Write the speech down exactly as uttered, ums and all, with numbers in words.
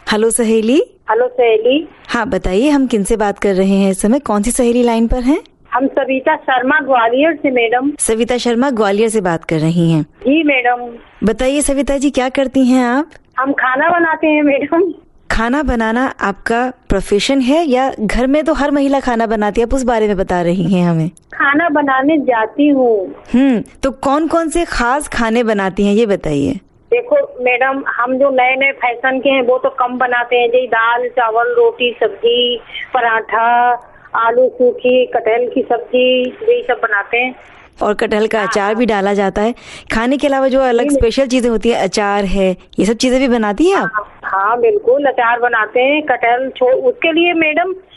Hello सहेली। Hello सहेली। हाँ बताइए, हम किनसे बात कर रहे हैं इस समय? कौन सी सहेली लाइन पर हैं? हम सविता शर्मा ग्वालियर से मैडम। सविता शर्मा ग्वालियर से बात कर रही हैं? जी मैडम। बताइए सविता जी, क्या करती हैं आप? हम खाना बनाते हैं मैडम। खाना बनाना आपका प्रोफेशन है या घर में तो हर महिला खाना बनाती है, आप उस बारे में बता रही हैं हमें? खाना बनाने जाती हूँ। हम्म तो कौन कौन से खास खाने बनाती हैं ये बताइए। देखो मैडम, हम जो नए नए फैशन के हैं वो तो कम बनाते हैं, जैसे दाल चावल रोटी सब्जी पराठा आलू सूखी कटहल की सब्जी यही सब बनाते हैं। और कटहल का अचार भी डाला जाता है। खाने के अलावा जो अलग स्पेशल चीजें होती है, अचार है, ये सब चीजें भी बनाती हैं आप? हाँ, हाँ बिल्कुल, अचार बनाते हैं। कटहल छो उसके लिए मैडम